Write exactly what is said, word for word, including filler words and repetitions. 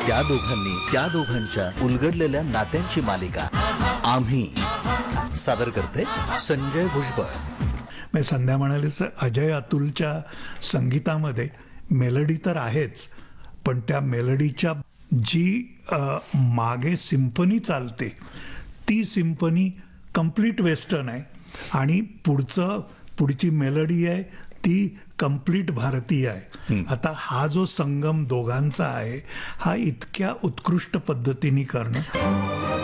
त्या दोघांनी त्या दोघांच्या उलगडलेल्या नात्यांची मालिका आम्ही सादर करते संजय भुजबळ. मी संध्या म्हणालीच अजय अतुलच्या संगीतामध्ये मेलडी तर आहेच, पण त्या मेलडीच्या जी अ, मागे सिम्फनी चालते ती सिम्फनी कम्प्लीट वेस्टर्न आहे आणि पुढचं पुढची मेलडी आहे ती कम्प्लीट भारतीय आहे. आता हा जो संगम दोघांचा आहे हा इतक्या उत्कृष्ट पद्धतीने करणं